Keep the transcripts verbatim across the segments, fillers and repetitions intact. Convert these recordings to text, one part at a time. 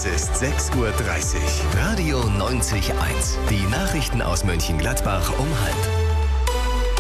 Es ist sechs Uhr dreißig. Radio neunzig Komma eins. Die Nachrichten aus Mönchengladbach um halb.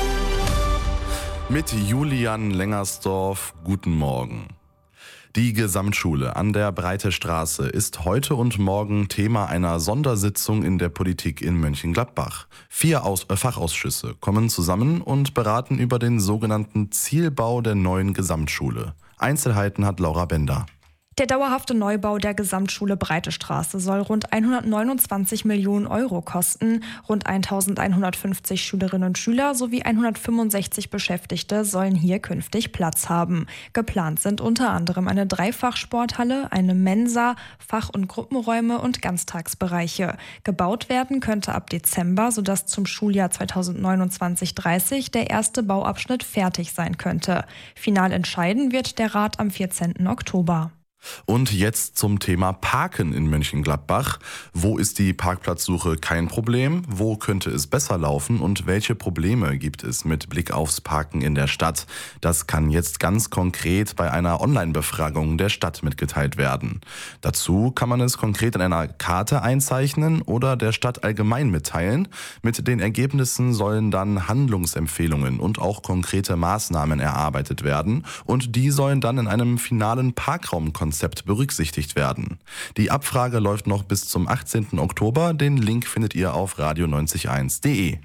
Mit Julian Lengersdorf, guten Morgen. Die Gesamtschule an der Breite Straße ist heute und morgen Thema einer Sondersitzung in der Politik in Mönchengladbach. Vier Aus- äh, Fachausschüsse kommen zusammen und beraten über den sogenannten Zielbau der neuen Gesamtschule. Einzelheiten hat Laura Bender. Der dauerhafte Neubau der Gesamtschule Breite Straße soll rund hundertneunundzwanzig Millionen Euro kosten. Rund eintausendeinhundertfünfzig Schülerinnen und Schüler sowie hundertfünfundsechzig Beschäftigte sollen hier künftig Platz haben. Geplant sind unter anderem eine Dreifachsporthalle, eine Mensa, Fach- und Gruppenräume und Ganztagsbereiche. Gebaut werden könnte ab Dezember, sodass zum Schuljahr zweitausendneunundzwanzig dreißig der erste Bauabschnitt fertig sein könnte. Final entscheiden wird der Rat am vierzehnten Oktober. Und jetzt zum Thema Parken in Mönchengladbach. Wo ist die Parkplatzsuche kein Problem? Wo könnte es besser laufen? Und welche Probleme gibt es mit Blick aufs Parken in der Stadt? Das kann jetzt ganz konkret bei einer Online-Befragung der Stadt mitgeteilt werden. Dazu kann man es konkret in einer Karte einzeichnen oder der Stadt allgemein mitteilen. Mit den Ergebnissen sollen dann Handlungsempfehlungen und auch konkrete Maßnahmen erarbeitet werden. Und die sollen dann in einem finalen Parkraumkonzept berücksichtigt werden. Die Abfrage läuft noch bis zum achtzehnten Oktober. Den Link findet ihr auf radio neunzig Komma eins punkt de.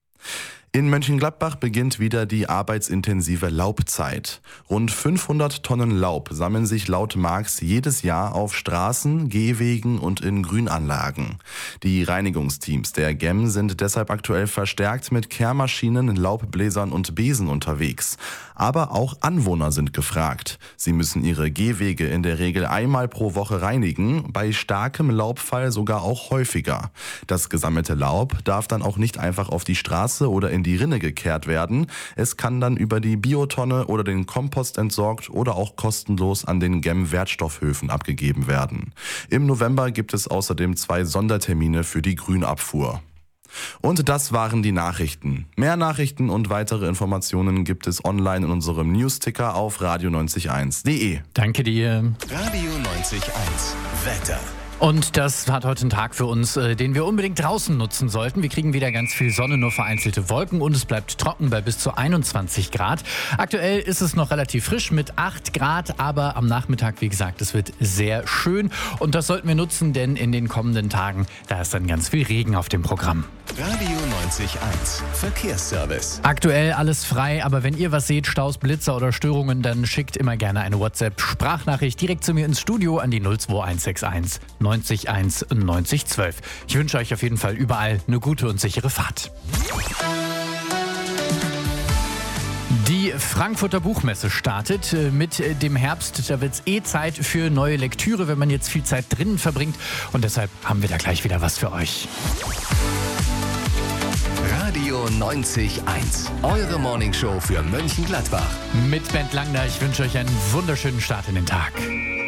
In Mönchengladbach beginnt wieder die arbeitsintensive Laubzeit. Rund fünfhundert Tonnen Laub sammeln sich laut Marx jedes Jahr auf Straßen, Gehwegen und in Grünanlagen. Die Reinigungsteams der G E M sind deshalb aktuell verstärkt mit Kehrmaschinen, Laubbläsern und Besen unterwegs. Aber auch Anwohner sind gefragt. Sie müssen ihre Gehwege in der Regel einmal pro Woche reinigen, bei starkem Laubfall sogar auch häufiger. Das gesammelte Laub darf dann auch nicht einfach auf die Straße oder in die Rinne gekehrt werden. Es kann dann über die Biotonne oder den Kompost entsorgt oder auch kostenlos an den G E M-Wertstoffhöfen abgegeben werden. Im November gibt es außerdem zwei Sondertermine für die Grünabfuhr. Und das waren die Nachrichten. Mehr Nachrichten und weitere Informationen gibt es online in unserem Newsticker auf radio neunzig Komma eins punkt de. Danke dir. Radio neunzig Komma eins. Wetter. Und das hat heute einen Tag für uns, äh, den wir unbedingt draußen nutzen sollten. Wir kriegen wieder ganz viel Sonne, nur vereinzelte Wolken und es bleibt trocken bei bis zu einundzwanzig Grad. Aktuell ist es noch relativ frisch mit acht Grad, aber am Nachmittag, wie gesagt, es wird sehr schön. Und das sollten wir nutzen, denn in den kommenden Tagen, da ist dann ganz viel Regen auf dem Programm. Radio neunzig Komma eins. Verkehrsservice. Aktuell alles frei, aber wenn ihr was seht, Staus, Blitzer oder Störungen, dann schickt immer gerne eine WhatsApp-Sprachnachricht direkt zu mir ins Studio an die null zwei eins sechs eins neunzig eins neunzig zwölf. Ich wünsche euch auf jeden Fall überall eine gute und sichere Fahrt. Die Frankfurter Buchmesse startet mit dem Herbst. Da wird es eh Zeit für neue Lektüre, wenn man jetzt viel Zeit drinnen verbringt. Und deshalb haben wir da gleich wieder was für euch. Radio neunzig Komma eins. Eure Morningshow für Mönchengladbach. Mit Bent Langner. Ich wünsche euch einen wunderschönen Start in den Tag.